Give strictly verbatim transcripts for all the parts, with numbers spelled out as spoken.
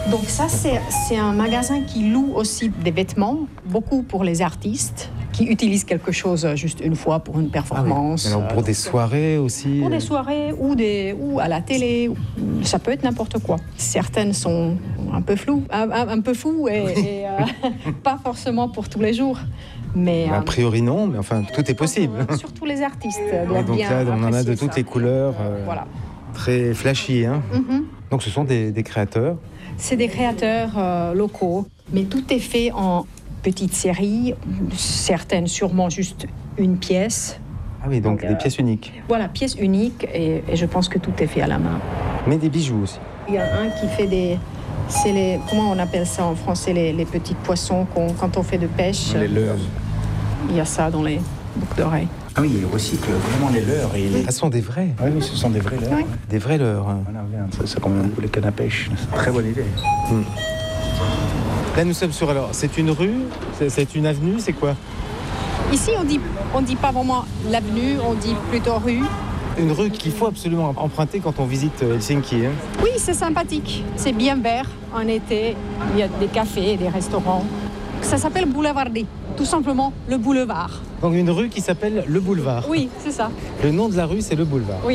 Donc ça, c'est, c'est un magasin qui loue aussi des vêtements, beaucoup pour les artistes, qui utilisent quelque chose juste une fois pour une performance. Ah oui. Alors pour des soirées aussi Pour des soirées ou, des, ou à la télé, ça peut être n'importe quoi. Certaines sont un peu floues, un, un, un peu fous et, et euh, pas forcément pour tous les jours. Mais, a priori non, mais enfin tout est possible. Euh, surtout les artistes doivent et donc bien là, on en a de toutes ça. les couleurs, euh, voilà. très flashy. Hein. Mm-hmm. Donc ce sont des, des créateurs. C'est des créateurs euh, locaux, mais tout est fait en petites séries, certaines sûrement juste une pièce. Ah oui, donc, donc des euh, pièces uniques. Voilà, pièces uniques, et, et je pense que tout est fait à la main. Mais des bijoux aussi. Il y a un qui fait des... C'est les... Comment on appelle ça en français, les, les petits poissons qu'on, quand on fait de pêche. Les leurres. Il y a ça dans les boucles d'oreilles. Ah oui, il recycle vraiment les leurres. Et les... Ah, ce sont des vrais. Oui, oui, ce sont des vrais leurres. Oui. Des vrais leurres. Voilà, c'est ça comme les cannes à pêche. C'est une très bonne idée. Hmm. Là, nous sommes sur... Alors, c'est une rue, c'est, c'est une avenue, c'est quoi? Ici, on dit, on dit pas vraiment l'avenue, on dit plutôt rue. Une rue qu'il faut absolument emprunter quand on visite Helsinki. Hein. Oui, c'est sympathique. C'est bien vert en été. Il y a des cafés, des restaurants. Ça s'appelle Boulevardi, tout simplement le boulevard. Donc une rue qui s'appelle le boulevard. Oui, c'est ça. Le nom de la rue, c'est le boulevard. Oui.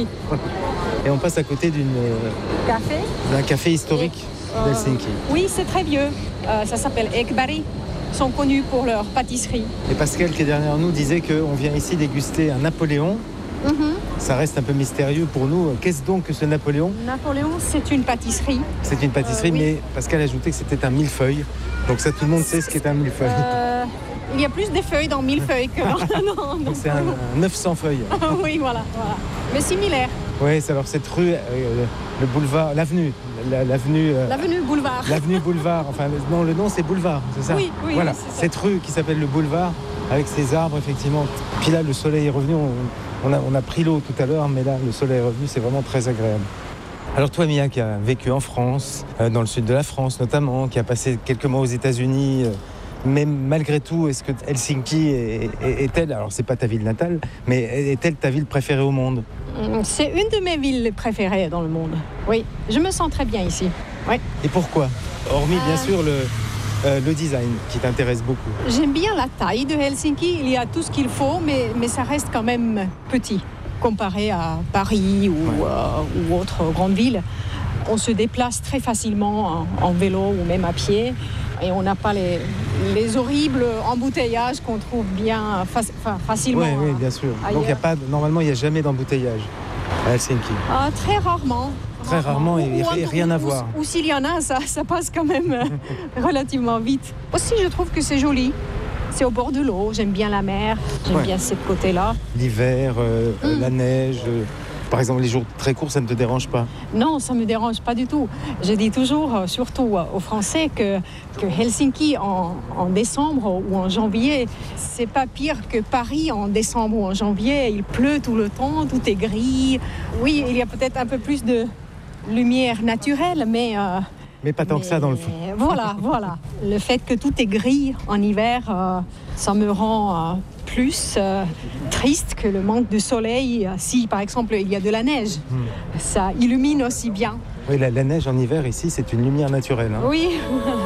Et on passe à côté d'une, café d'un café historique euh, d'Helsinki. Oui, c'est très vieux. Euh, ça s'appelle Ekberg. Ils sont connus pour leur pâtisserie. Et Pascal, qui est derrière nous, disait qu'on vient ici déguster un Napoléon. Mm-hmm. Ça reste un peu mystérieux pour nous. Qu'est-ce donc que ce Napoléon? Napoléon, c'est une pâtisserie. C'est une pâtisserie, euh, oui. Mais Pascal a ajouté que c'était un millefeuille. Donc ça, tout le monde sait ce qu'est un millefeuille. Euh, il y a plus de feuilles dans millefeuille que... non, non. Donc c'est un, un neuf cents feuilles. Oui, voilà, voilà. Mais similaire. Oui, c'est alors cette rue, euh, le boulevard, l'avenue, la, l'avenue... Euh, l'avenue Boulevard. L'avenue Boulevard, enfin non, le nom c'est Boulevard, c'est ça? Oui, oui, voilà. Oui, c'est ça. Cette rue qui s'appelle le Boulevard, avec ses arbres, effectivement. Puis là, le soleil est revenu, on, on, a, on a pris l'eau tout à l'heure, mais là, le soleil est revenu, c'est vraiment très agréable. Alors toi, Mia, qui a vécu en France, euh, dans le sud de la France notamment, qui a passé quelques mois aux États-Unis, euh, mais malgré tout, est-ce que Helsinki est, est, est-elle, alors c'est pas ta ville natale, mais est-elle ta ville préférée au monde? C'est une de mes villes préférées dans le monde. Oui, je me sens très bien ici. Oui. Et pourquoi? Hormis euh... bien sûr le, euh, le design qui t'intéresse beaucoup. J'aime bien la taille de Helsinki. Il y a tout ce qu'il faut, mais, mais ça reste quand même petit comparé à Paris ou, ouais. euh, ou autres grandes villes. On se déplace très facilement en, en vélo ou même à pied. Et on n'a pas les, les horribles embouteillages qu'on trouve bien faci- facilement. Oui, oui, bien sûr. Ailleurs. Donc y a pas, normalement, il n'y a jamais d'embouteillage à Helsinki. Ah, très rarement. Très rarement, et, et rien à voir. Ou, ou s'il y en a, ça, ça passe quand même relativement vite. Aussi, je trouve que c'est joli. C'est au bord de l'eau, j'aime bien la mer, j'aime ouais. bien ce côté-là. L'hiver, euh, mmh. la neige... Euh... Par exemple, les jours très courts, ça ne te dérange pas? Non, ça ne me dérange pas du tout. Je dis toujours, surtout aux Français, que, que Helsinki en, en décembre ou en janvier, c'est pas pire que Paris en décembre ou en janvier. Il pleut tout le temps, tout est gris. Oui, il y a peut-être un peu plus de lumière naturelle, mais... Euh, mais pas tant mais, que ça dans le fond. Voilà, voilà. Le fait que tout est gris en hiver, euh, ça me rend... Euh, plus euh, triste que le manque de soleil. Si, par exemple, il y a de la neige, mmh. ça illumine aussi bien. Oui, la, la neige en hiver, ici, c'est une lumière naturelle. Hein. Oui.